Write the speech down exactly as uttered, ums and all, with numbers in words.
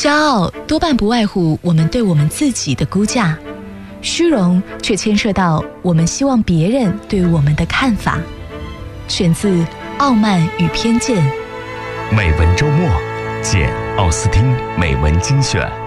骄傲多半不外乎我们对我们自己的估价，虚荣却牵涉到我们希望别人对我们的看法。选自《傲慢与偏见》。 美文周末，简·奥斯汀美文精选。